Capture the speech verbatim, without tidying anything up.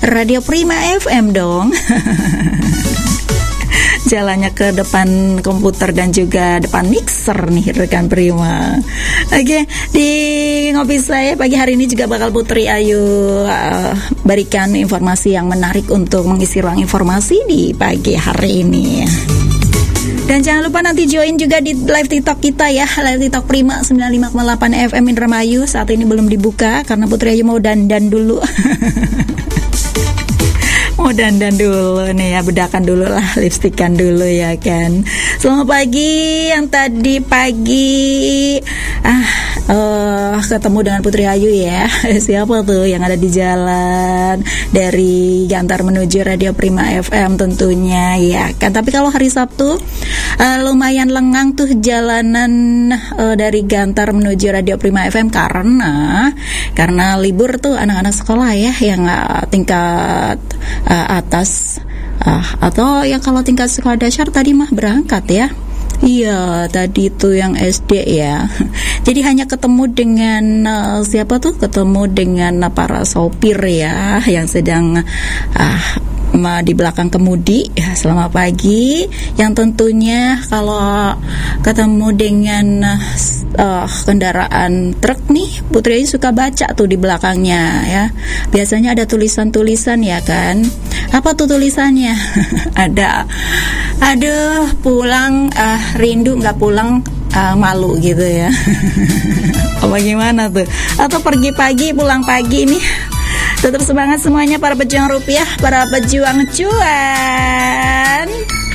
Radio Prima F M dong. Jalannya ke depan komputer dan juga depan mixer nih rekan Prima. Oke, di ngopi saya pagi hari ini juga bakal Putri Ayu uh, berikan informasi yang menarik untuk mengisi ruang informasi di pagi hari ini. Dan jangan lupa nanti join juga di live TikTok kita ya, live TikTok Prima sembilan puluh lima koma delapan F M Indramayu. Saat ini belum dibuka karena Putri Ayu mau dandan dulu. Mau dandan dulu nih ya, bedakan dulu lah, lipstikan dulu ya kan. Selamat pagi yang tadi pagi ah uh, ketemu dengan Putri Ayu ya. Siapa tuh yang ada di jalan dari Gantar menuju Radio Prima F M tentunya ya kan. Tapi kalau hari Sabtu uh, lumayan lengang tuh jalanan uh, dari Gantar menuju Radio Prima F M karena karena libur tuh anak-anak sekolah ya yang uh, tingkat Uh, atas uh, atau yang kalau tingkat sekolah dasar tadi mah berangkat ya. Iya, tadi itu yang S D ya. Jadi hanya ketemu dengan uh, siapa tuh? Ketemu dengan uh, para sopir ya yang sedang uh, di belakang kemudi ya, selamat pagi. Yang tentunya kalau ketemu dengan uh, kendaraan truk nih, Putri Ayu suka baca tuh di belakangnya ya. Biasanya ada tulisan-tulisan ya kan. Apa tuh tulisannya? Ada, aduh pulang uh, rindu nggak pulang uh, malu gitu ya. Apa gimana tuh? Atau pergi pagi pulang pagi nih. Tetap semangat semuanya para pejuang rupiah, para pejuang cuan.